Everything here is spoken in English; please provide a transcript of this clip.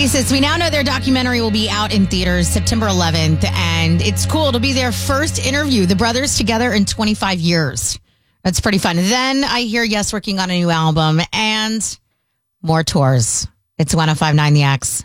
Oasis, we now know their documentary will be out in theaters September 11th, and it's cool. It'll be their first interview. The brothers together in 25 years. That's pretty fun. Then I hear Yes working on a new album and more tours. It's 105.9 The X.